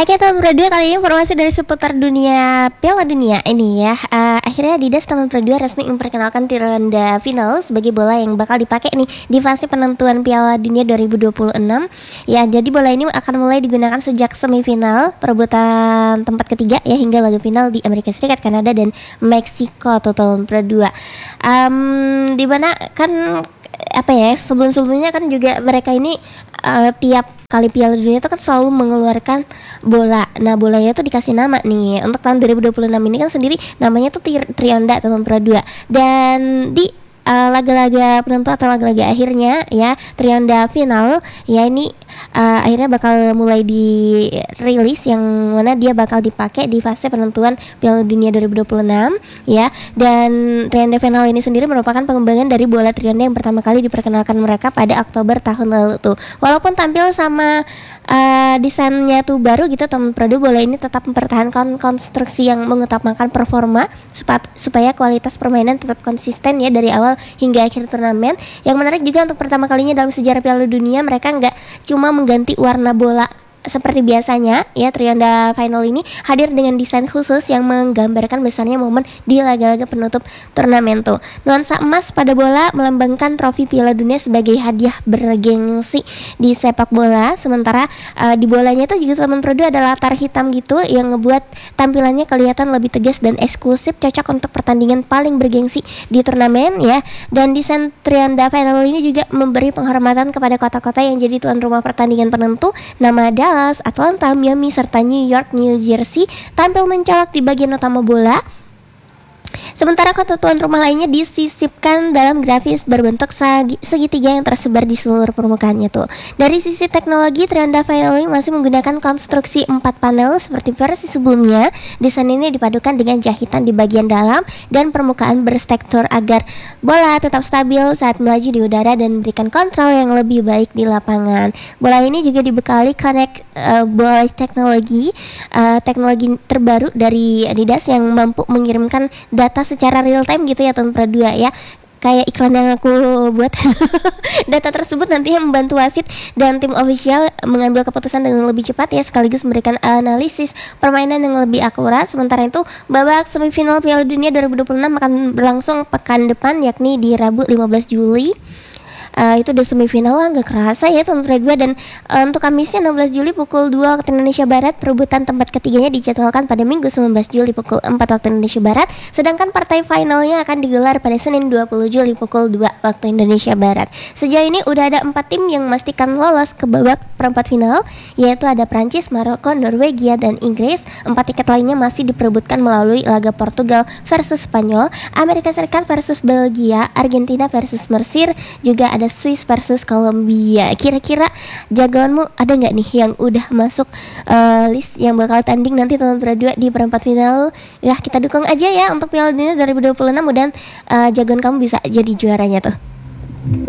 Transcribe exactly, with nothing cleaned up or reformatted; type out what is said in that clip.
Oke, tahun kedua kali ini informasi dari seputar dunia Piala Dunia ini ya. Uh, akhirnya Adidas tahun kedua resmi memperkenalkan ronde final sebagai bola yang bakal dipakai nih di fase penentuan Piala Dunia dua ribu dua puluh enam. Ya, jadi bola ini akan mulai digunakan sejak semifinal perebutan tempat ketiga ya hingga laga final di Amerika Serikat, Kanada dan Meksiko tahun kedua. Um, di mana kan apa ya sebelum-sebelumnya kan juga mereka ini uh, tiap kali Piala Dunia itu kan selalu mengeluarkan bola. Nah, bolanya tuh dikasih nama nih. Untuk tahun dua ribu dua puluh enam ini kan sendiri namanya tuh Trionda tahun kedua. Dan di uh, laga-laga penentu atau laga-laga akhirnya ya Trionda final ya ini uh, akhirnya bakal mulai dirilis yang mana dia bakal dipakai di fase penentuan Piala Dunia dua ribu dua puluh enam ya. Dan Trionda final ini sendiri merupakan pengembangan dari bola Trionda yang pertama kali diperkenalkan mereka pada Oktober tahun lalu tuh. Walaupun tampil sama uh, desainnya tuh baru gitu, tahun kedua bola ini tetap mempertahankan konstruksi yang mengutamakan performa supaya, supaya kualitas permainan tetap konsisten ya dari awal hingga akhir turnamen. Yang menarik juga untuk pertama kalinya dalam sejarah Piala Dunia mereka nggak cuma mengganti warna bola seperti biasanya ya. Trionda final ini hadir dengan desain khusus yang menggambarkan besarnya momen di laga-laga penutup turnamen tuh. Nuansa emas pada bola melambangkan trofi Piala Dunia sebagai hadiah bergengsi di sepak bola. Sementara uh, di bolanya itu juga teman produk ada latar hitam gitu yang ngebuat tampilannya kelihatan lebih tegas dan eksklusif, cocok untuk pertandingan paling bergengsi di turnamen ya. Dan desain Trionda final ini juga memberi penghormatan kepada kota-kota yang jadi tuan rumah pertandingan penentu. Nama Dallas, Atlanta, Miami, serta New York, New Jersey tampil mencolok di bagian utama bola. Sementara kota tuan rumah lainnya disisipkan dalam grafis berbentuk segi, segitiga yang tersebar di seluruh permukaannya tuh. Dari sisi teknologi, Trionda Final ini masih menggunakan konstruksi empat panel seperti versi sebelumnya. Desain ini dipadukan dengan jahitan di bagian dalam dan permukaan bertekstur agar bola tetap stabil saat melaju di udara dan memberikan kontrol yang lebih baik di lapangan. Bola ini juga dibekali connect uh, bola teknologi uh, teknologi terbaru dari Adidas yang mampu mengirimkan data secara real time gitu ya tahun kedua ya, kayak iklan yang aku buat. Data tersebut nantinya membantu wasit dan tim ofisial mengambil keputusan dengan lebih cepat ya, sekaligus memberikan analisis permainan yang lebih akurat. Sementara itu babak semifinal Piala Dunia dua ribu dua puluh enam akan berlangsung pekan depan, yakni di Rabu lima belas Juli. Uh, itu udah semifinal lah, gak kerasa ya tahun kedua. Dan uh, untuk Kamisnya enam belas Juli pukul dua waktu Indonesia Barat, perebutan tempat ketiganya dijadwalkan pada Minggu sembilan belas Juli pukul empat waktu Indonesia Barat. Sedangkan partai finalnya akan digelar pada Senin dua puluh Juli pukul dua waktu Indonesia Barat. Sejauh ini udah ada empat tim yang memastikan lolos ke babak perempat final, yaitu ada Prancis, Maroko, Norwegia, dan Inggris. Empat tiket lainnya masih diperebutkan melalui laga Portugal versus Spanyol, Amerika Serikat versus Belgia, Argentina versus Mesir, juga ada ada Swiss versus Kolombia. Kira-kira jagoanmu ada nggak nih yang udah masuk uh, list yang bakal tanding nanti tahun kedua di perempat final? Ya kita dukung aja ya untuk Piala Dunia dua ribu dua puluh enam, dan uh, jagoan kamu bisa jadi juaranya tuh.